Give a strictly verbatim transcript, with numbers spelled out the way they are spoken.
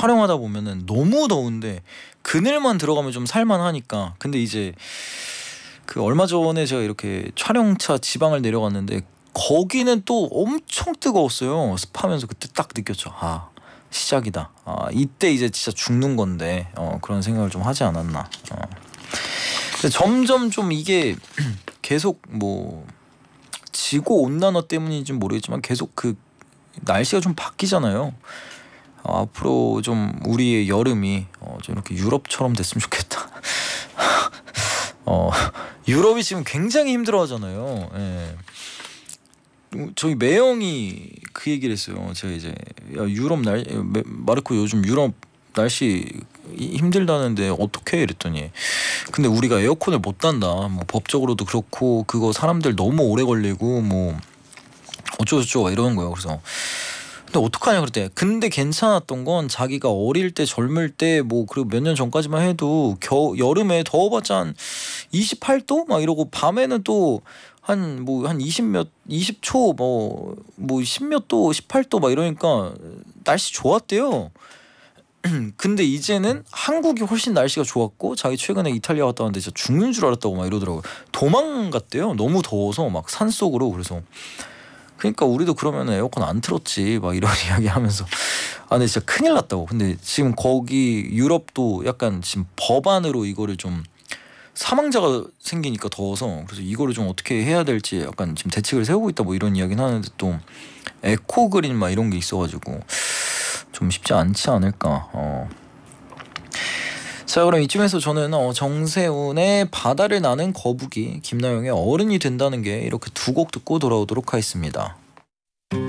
촬영하다 보면은 너무 더운데 그늘만 들어가면 좀 살만하니까. 근데 이제 그 얼마 전에 제가 이렇게 촬영차 지방을 내려갔는데 거기는 또 엄청 뜨거웠어요. 습하면서 그때 딱 느꼈죠. 아, 시작이다. 아, 이때 이제 진짜 죽는 건데 어, 그런 생각을 좀 하지 않았나. 어. 근데 점점 좀 이게 계속 뭐 지구 온난화 때문인지 모르겠지만 계속 그 날씨가 좀 바뀌잖아요. 어, 앞으로 좀 우리의 여름이 어, 좀 이렇게 유럽처럼 됐으면 좋겠다. 어, 유럽이 지금 굉장히 힘들어하잖아요. 예. 저희 매형이 그 얘기를 했어요. 제가 이제 야, 유럽 날 마르코 요즘 유럽 날씨 힘들다는데 어떻게 이랬더니 근데 우리가 에어컨을 못 단다. 뭐 법적으로도 그렇고 그거 사람들 너무 오래 걸리고 뭐 어쩌고저쩌고 이러는 거예요. 그래서 근데 어떡하냐 그랬대. 근데 괜찮았던 건 자기가 어릴 때 젊을 때 뭐 그리고 몇 년 전까지만 해도 겨 여름에 더워봤자 한 이십팔 도 막 이러고 밤에는 또 한 뭐 한 이십 몇 이십 초 뭐 뭐 십 몇 도 십팔 도 막 이러니까 날씨 좋았대요. 근데 이제는 한국이 훨씬 날씨가 좋았고 자기 최근에 이탈리아 갔다 왔는데 진짜 죽는 줄 알았다고 막 이러더라고요. 도망갔대요. 너무 더워서 막 산속으로. 그래서 그러니까 우리도 그러면 에어컨 안 틀었지 막 이런 이야기 하면서 아 근데 진짜 큰일 났다고. 근데 지금 거기 유럽도 약간 지금 법안으로 이거를 좀 사망자가 생기니까 더워서 그래서 이거를 좀 어떻게 해야 될지 약간 지금 대책을 세우고 있다 뭐 이런 이야기는 하는데 또 에코그린 막 이런 게 있어가지고 좀 쉽지 않지 않을까. 어. 자 그럼 이쯤에서 저는 어, 정세훈의 바다를 나는 거북이, 김나영의 어른이 된다는 게 이렇게 두 곡 듣고 돌아오도록 하겠습니다.